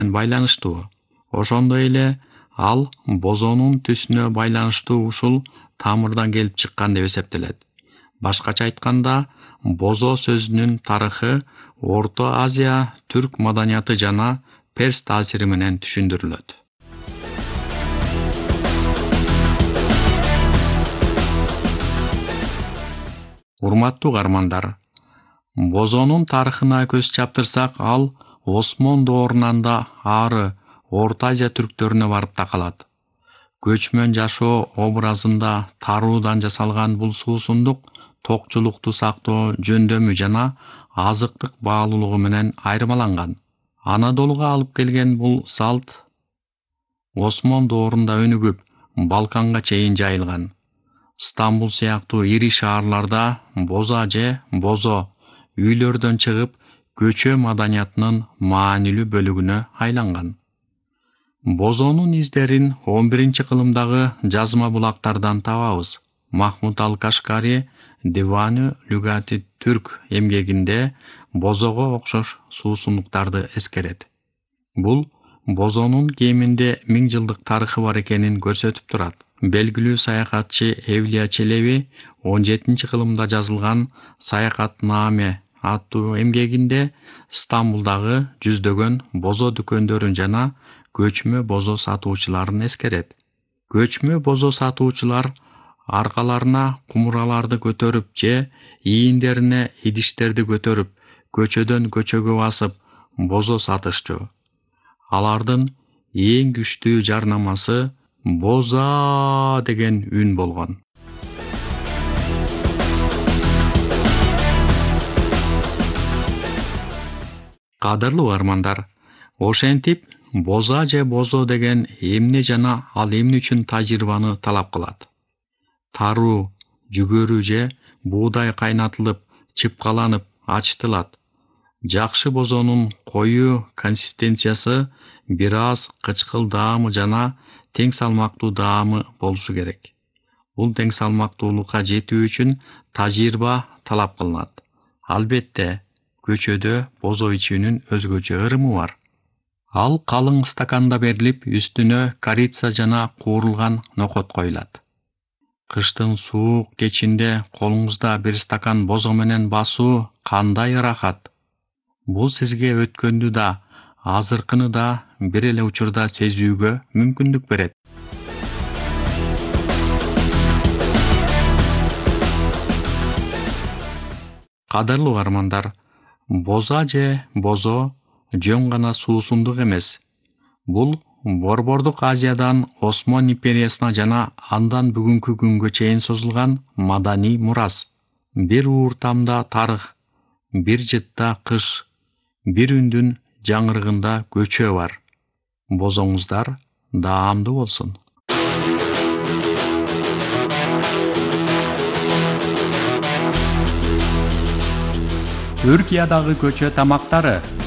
байланыштуу. Ошондой эле ал бозонун түсүнө байланыштуу ушул тамырдан келип чыккан деп эсептелет. Башкача айтканда, бозо сөзүнүн тарыхы Орто Азия, түрк маданияты жана перс таасири менен түшүндүрүлөт. Урматтуу каармандар, бозонун тарыхына көз чаптырсак, ал Осмон доорунан да ары Орто Азия түрктөрүнө барып такалат. Көчмөн жашоо образында таруудан жасалган бул суусундук токчулукту сактоо жөндөмү жана азыктык баалуулугу менен айырмаланган. Анадолуга алып келген бул салт Осмон доорунда өнүгүп, Балканга чейин жайылган. Стамбул сыяктуу ири шаарларда боза же бозо үйлөрдөн чыгып, көчө маданиятынын маанилүү бөлүгүнө айланган. Бозонун издерин 11-кылымдагы жазма булактардан табабыз. Махмуд ал-Кашкари Диваны Люгати Түрк эмгегинде бозого окшош суусундуктарды эскерет. Бул бозонун кеминде 1000 жылдык тарыхы бар экенин көрсөтүп турат. Белгилүү саякатчы Эвлия Челеби 17-кылымда жазылган Саякатнаме аттуу эмгегинде Стамбулдагы жүздөгөн бозо дүкөндөрүн жана көчмө бозо сатуучуларын эскерет. Көчмө бозо сатуучулар аркаларына кумураларды көтөрүп же ийиндерине идиштерди көтөрүп, көчөдөн көчөгө басып бозо сатышчу. Алардын эң күчтүү жарнамасы «Боза» деген үн болгон. Кадырлуу каармандар, ошентип боза же бозо деген эмне жана ал эмне үчүн тажрыйбаны талап кылат. Таруу, жүгөрү же буудай кайнатылып, чыпкаланып, ачытылат. Жакшы бозонун коюу консистенциясы бир аз кычкыл даамы жана тең салмактуу даамы болушу керек. Бул тең салмактуулукка жетүү үчүн тажрыйба талап кылынат. Албетте, көчөдө бозо ичүүнүн өзгөчө ырымы бар. Ал калың стаканда берилип, үстүнө корица жана куурулган нокот коюлат. Кыштын суук кечинде колуңузда бир стакан бозо менен басуу кандай ырахат. Бул сизге өткөндү да, азыркыны да бир эле учурда сезүүгө мүмкүндүк берет. Кадырлуу каармандар, боза же бозо жөн гана суусундук эмес. Бул Борбордук Азиядан Осмон империясына жана андан бүгүнкү күнгө чейин созулган маданий мурас. Бир ууртамда тарых, бир жытта кыш, бир үндүн жаңырыгында көчө бар. Бозоңуздар даамдуу болсун. Түркиядагы көчө тамактары